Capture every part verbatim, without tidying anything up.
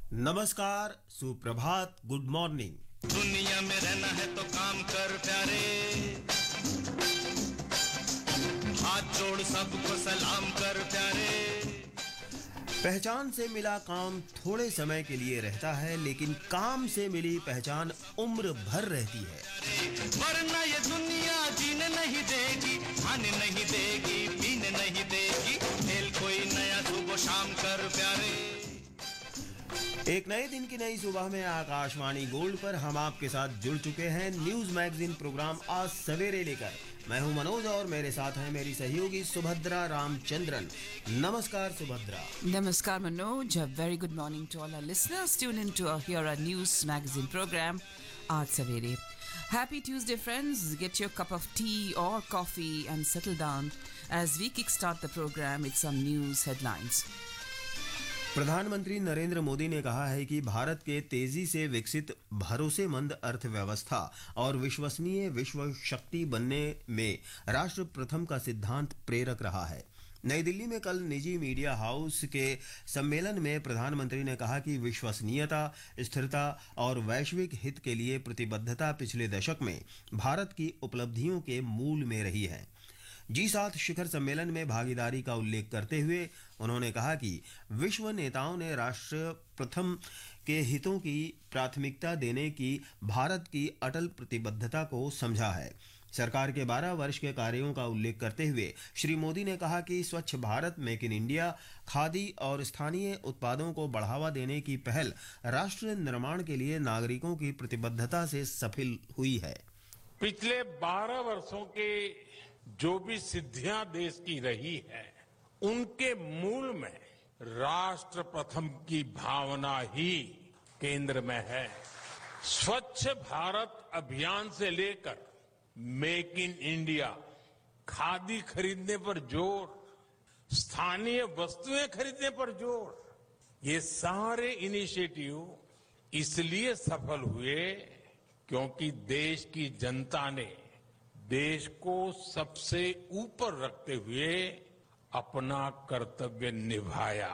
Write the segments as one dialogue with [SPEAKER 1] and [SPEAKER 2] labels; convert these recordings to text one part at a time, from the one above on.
[SPEAKER 1] नमस्कार, सुप्रभात, good morning.
[SPEAKER 2] दुनिया में रहना है तो काम कर प्यारे, हाथ जोड़ सबको सलाम कर प्यारे।
[SPEAKER 1] पहचान से मिला काम थोड़े समय के लिए रहता है, लेकिन काम से मिली पहचान उम्र भर रहती है।
[SPEAKER 2] वरना ये दुनिया जीने नहीं देगी, खाने नहीं देगी, पीने नहीं देगी। खेल कोई नया सुबह शाम कर प्यारे।
[SPEAKER 1] एक नए दिन की नई सुबह में आकाशवाणी गोल्ड पर हम आपके साथ जुड़ चुके हैं न्यूज मैगजीन प्रोग्राम आज सवेरे लेकर। मैं हूं मनोज और मेरे साथ हैं मेरी सहयोगी सुभद्रा रामचंद्रन। नमस्कार Subhadra.
[SPEAKER 3] Namaskar Manoj, a very good morning to all our listeners. Tune in to our, here our news magazine program, Aaj Savere. Happy Tuesday friends, get your cup of tea or coffee and settle down as we kickstart the program with some news headlines.
[SPEAKER 1] प्रधानमंत्री नरेंद्र मोदी ने कहा है कि भारत के तेजी से विकसित भरोसेमंद अर्थव्यवस्था और विश्वसनीय विश्व शक्ति बनने में राष्ट्र प्रथम का सिद्धांत प्रेरक रहा है। नई दिल्ली में कल निजी मीडिया हाउस के सम्मेलन में प्रधानमंत्री ने कहा कि विश्वसनीयता, स्थिरता और वैश्विक हित के लिए प्रतिबद्धता पिछले दशक में भारत की उपलब्धियों के मूल में रही है। जी सात शिखर सम्मेलन में भागीदारी का उल्लेख करते हुए उन्होंने कहा कि विश्व नेताओं ने राष्ट्र प्रथम के हितों की प्राथमिकता देने की भारत की अटल प्रतिबद्धता को समझा है। सरकार के बारह वर्ष के कार्यों का उल्लेख करते हुए श्री मोदी ने कहा कि स्वच्छ Bharat, make in India, khadi और स्थानीय उत्पादों को बढ़ावा देने की पहल राष्ट्र निर्माण के लिए नागरिकों की प्रतिबद्धता से सफल हुई है।
[SPEAKER 4] पिछले बारह वर्षों के जो भी सिद्धियां देश की रही है, उनके मूल में राष्ट्र प्रथम की भावना ही केंद्र में है। स्वच्छ भारत अभियान से लेकर मेक इन इंडिया, खादी खरीदने पर जोर, स्थानीय वस्तुएं खरीदने पर जोर, ये सारे इनिशिएटिव इसलिए सफल हुए क्योंकि देश की जनता ने देश को सबसे ऊपर रखते हुए अपना कर्तव्य निभाया।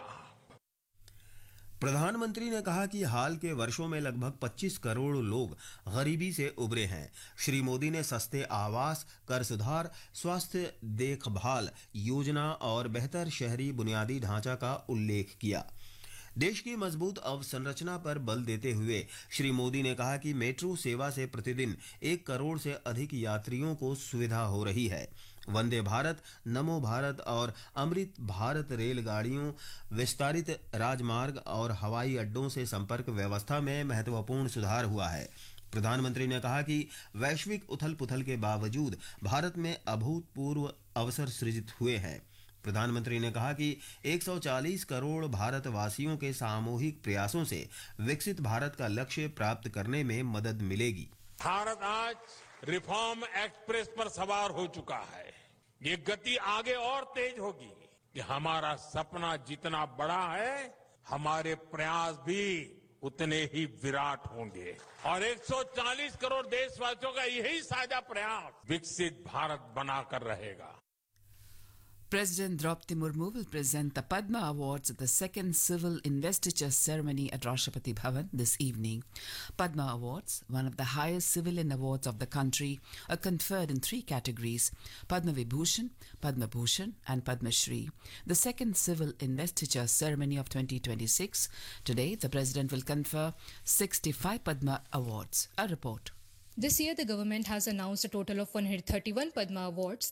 [SPEAKER 1] प्रधानमंत्री ने कहा कि हाल के वर्षों में लगभग पच्चीस करोड़ लोग गरीबी से उबरे हैं। श्री मोदी ने सस्ते आवास, कर सुधार, स्वास्थ्य देखभाल योजना और बेहतर शहरी बुनियादी ढांचा का उल्लेख किया। देश की मजबूत अवसंरचना पर बल देते हुए श्री मोदी ने कहा कि मेट्रो सेवा से प्रतिदिन एक करोड़ से अधिक यात्रियों को सुविधा हो रही है। वंदे भारत, नमो भारत और अमृत भारत रेलगाड़ियों, विस्तारित राजमार्ग और हवाई अड्डों से संपर्क व्यवस्था में महत्वपूर्ण सुधार हुआ है। प्रधानमंत्री ने कहा कि वैश्विक उथल पुथल के बावजूद भारत में अभूतपूर्व अवसर सृजित हुए हैं। प्रधानमंत्री ने कहा कि एक सौ चालीस करोड़ भारतवासियों के सामूहिक प्रयासों से विकसित भारत का लक्ष्य प्राप्त करने में मदद मिलेगी।
[SPEAKER 4] भारत आज रिफॉर्म एक्सप्रेस पर सवार हो चुका है। ये गति आगे और तेज होगी कि हमारा सपना जितना बड़ा है, हमारे प्रयास भी उतने ही विराट होंगे। और एक सौ चालीस करोड़ देशवासियों का यही साझा प्रयास विकसित भारत बनाकर रहेगा।
[SPEAKER 3] President Draupadi Murmu will present the Padma Awards at the second civil investiture ceremony at Rashtrapati Bhavan this evening. Padma Awards, one of the highest civilian awards of the country, are conferred in three categories: Padma Vibhushan, Padma Bhushan and Padma Shri. The second civil investiture ceremony of twenty twenty-six. Today, the President will confer sixty-five Padma Awards. A report.
[SPEAKER 5] This year, the government has announced a total of one hundred thirty-one Padma Awards.